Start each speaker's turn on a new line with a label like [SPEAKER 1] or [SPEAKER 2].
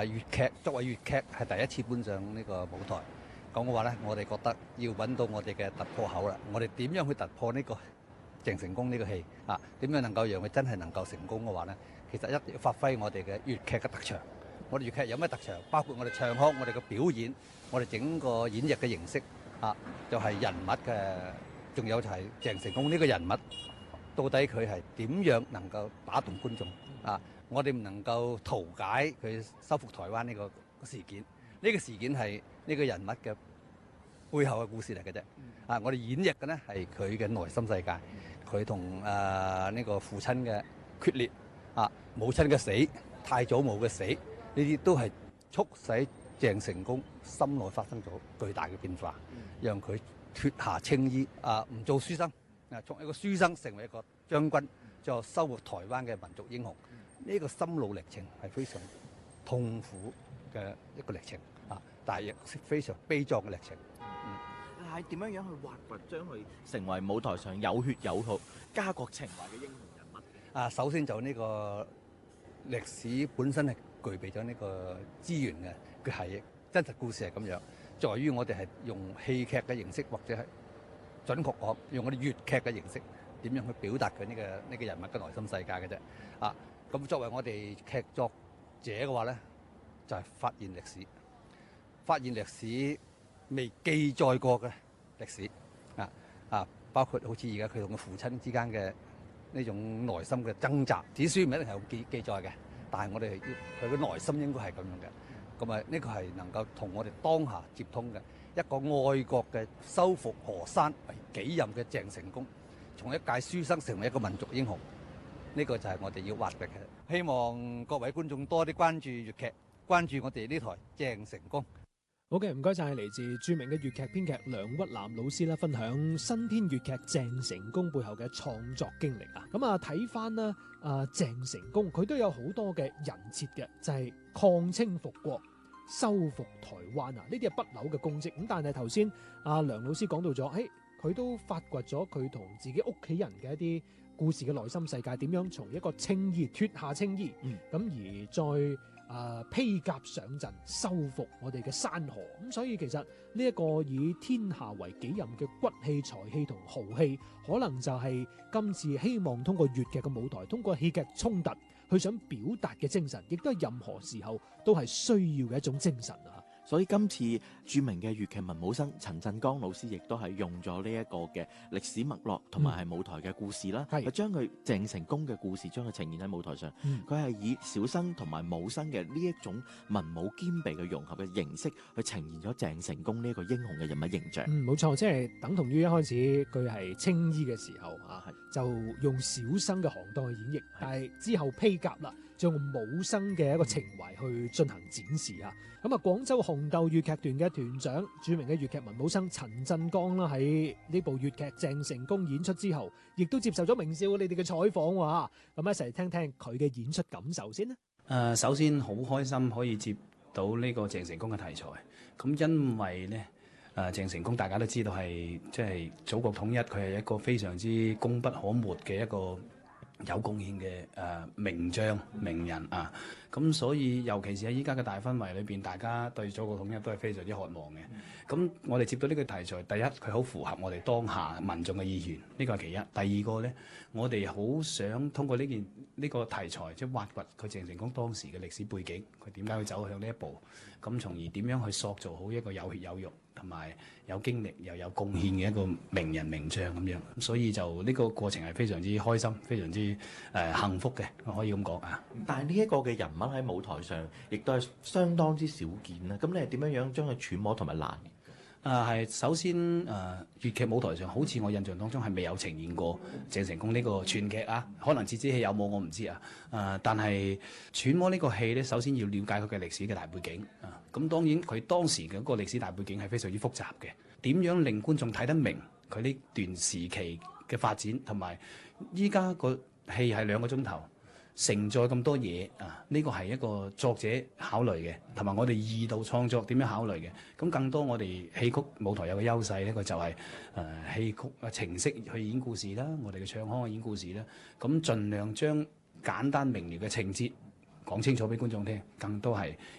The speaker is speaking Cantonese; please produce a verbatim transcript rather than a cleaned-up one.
[SPEAKER 1] 粵劇作為粵劇係第一次搬上呢個舞台，咁嘅話咧，我哋覺得要揾到我哋嘅突破口啦。我哋點樣去突破呢個鄭成功呢個戲啊？點樣能夠讓佢真係能夠成功嘅話咧？其實一定要發揮我哋嘅粵劇嘅特長。我哋粵劇有咩特長？包括我哋唱腔、我哋嘅表演、我哋整個演繹嘅形式啊，就係、是、人物嘅，仲有就係鄭成功呢個人物，到底佢係點樣能夠打動觀眾啊？我哋唔能夠圖解佢收復台灣呢個事件，呢、這個事件係呢個人物嘅背後嘅故事嚟嘅啫。啊，我哋演繹嘅呢係佢嘅內心世界，佢同誒呢個父親嘅決裂，啊母親嘅死，太祖母嘅死。呢啲都係促使鄭成功心內發生咗巨大嘅變化，讓佢脱下青衣，啊唔做書生，啊從一個書生成為一個將軍，最後收復台灣嘅民族英雄。呢、這個心路歷程係非常痛苦嘅一個歷程，啊，但係亦非常悲壯嘅歷程。嗯，
[SPEAKER 2] 係點樣樣去挖掘，將佢成為舞台上有血有肉、家國情懷嘅英雄人物？
[SPEAKER 1] 啊，首先就呢個歷史本身係具備咗呢個資源嘅，佢係真實故事係咁樣，在於我哋係用戲劇嘅形式，或者係準確講用我哋粵劇嘅形式，點樣去表達佢呢個呢個人物嘅內心世界嘅啫。啊，咁作為我哋劇作者嘅話咧，就係發現歷史，發現歷史未記載過嘅歷史，啊啊，包括好似而家佢同佢父親之間嘅呢種內心嘅掙扎，史書唔一定係有記記載嘅。但係我哋佢嘅內心應該係咁樣嘅，咁啊呢個係能夠同我哋當下接通嘅一個愛國嘅收復河山為己任嘅鄭成功，從一介書生成為一個民族英雄，呢個就係我哋要挖掘嘅。希望各位觀眾多啲關注粵劇，關注我哋呢台鄭成功。
[SPEAKER 3] 好嘅，唔該晒，係嚟自著名嘅粵劇編劇梁屈南老師啦，分享新編粵劇鄭成功背後嘅創作經歷啊。咁啊，睇翻啦，啊鄭成功佢都有好多嘅人設嘅，就係、是、抗清復國、收復台灣啊，呢啲係不朽嘅功績。咁但係頭先阿梁老師講到咗，誒佢都發掘咗佢同自己屋企人嘅一啲故事嘅內心世界，點樣從一個青衣脱下青衣，咁、嗯、而再。誒、呃、披甲上陣，收復我哋嘅山河。咁所以其實呢一個以天下為己任嘅骨氣、才氣同豪氣，可能就係今次希望通過粵劇嘅舞台，通過戲劇衝突，去想表達嘅精神，亦都係任何時候都係需要嘅一種精神啊！
[SPEAKER 2] 所以今次著名嘅粵劇文武生陳振剛老師亦都係用咗呢一個嘅歷史脈絡同埋係舞台嘅故事啦，係、嗯、將佢鄭成功嘅故事將佢呈現喺舞台上。佢、嗯、係以小生同埋武生嘅呢一種文武兼備嘅融合嘅形式去呈現咗鄭成功呢一個英雄嘅人物形象。
[SPEAKER 3] 嗯，冇錯，即係等同於一開始佢係青衣嘅時候啊，就用小生嘅行當去演繹，但係之後披甲啦，就用武生嘅一個情懷去進行展示啊。咁啊，廣州紅豆粵劇團嘅團長、著名嘅粵劇文武生陳振剛啦，喺呢部粵劇鄭成功演出之後，亦都接受咗明少你哋嘅採訪喎。咁一齊嚟聽聽佢嘅演出感受先啦。
[SPEAKER 4] 誒，首先好開心可以接到呢個鄭成功嘅題材。咁因為呢，誒鄭成功大家都知道係即係祖國統一，佢係一個非常之功不可沒嘅一個有貢獻嘅誒名將名人啊，咁所以尤其是喺依家嘅大氛圍裏邊，大家對祖國統一都係非常之渴望嘅。咁我哋接到呢個題材，第一佢好符合我哋當下民眾嘅意願，呢個係其一。第二個呢，我哋好想通過呢件呢個題材，即係挖掘佢鄭成功當時嘅歷史背景，佢點解會走向呢一步，咁從而點樣去塑造好一個有血有肉同埋有經歷又有貢獻嘅一個名人名將咁樣。所以就呢個過程係非常之開心，非常之誒、呃、幸福嘅，可以咁講啊。
[SPEAKER 2] 但係呢一個嘅人物喺舞台上，亦都係相當之少見啦。咁你係點樣樣將佢揣摩同埋拿捏？
[SPEAKER 4] 誒、呃、係首先誒、呃、粵劇舞台上，好似我印象當中係未有呈現過鄭成功呢個全劇啊。可能折子戲有冇我唔知啊。誒、呃、但係揣摩呢個戲咧，首先要了解佢嘅歷史嘅大背景啊。咁當然佢當時嘅嗰個歷史大背景係非常之複雜嘅。點樣令觀眾睇得明佢呢段時期嘅發展，同埋依家個戲係兩個鐘頭，承載咁多嘢啊！呢個係一個作者考慮嘅，同埋我哋二度創作點樣考慮嘅。咁更多我哋戲曲舞台有個優勢呢，佢就係誒戲曲啊程式去演故事啦，我哋嘅唱腔去演故事啦。咁盡量將簡單明瞭嘅情節講清楚俾觀眾聽，更多係